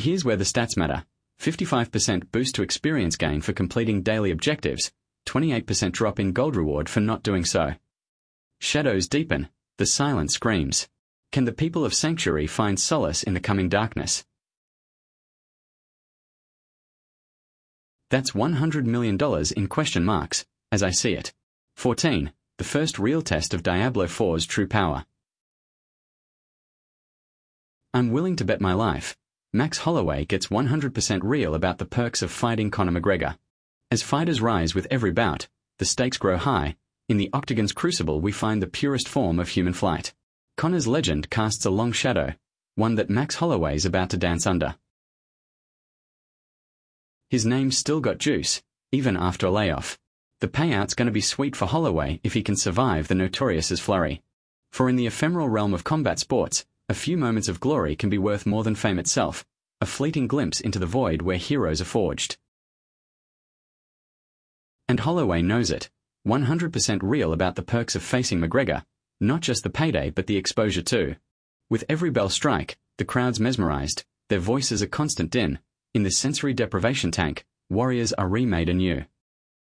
here's where the stats matter. 55% boost to experience gain for completing daily objectives, 28% drop in gold reward for not doing so. Shadows deepen, the silence screams. Can the people of Sanctuary find solace in the coming darkness? That's $100 million in question marks, as I see it. 14. The first real test of Diablo 4's true power. I'm willing to bet my life. Max Holloway gets 100% real about the perks of fighting Conor McGregor. As fighters rise with every bout, the stakes grow high. In the Octagon's crucible we find the purest form of human flight. Conor's legend casts a long shadow, one that Max Holloway's about to dance under. His name's still got juice, even after a layoff. The payout's going to be sweet for Holloway if he can survive the Notorious's flurry. For in the ephemeral realm of combat sports, a few moments of glory can be worth more than fame itself, a fleeting glimpse into the void where heroes are forged. And Holloway knows it, 100% real about the perks of facing McGregor, not just the payday but the exposure too. With every bell strike, the crowd's mesmerized, their voices a constant din. In this sensory deprivation tank, warriors are remade anew.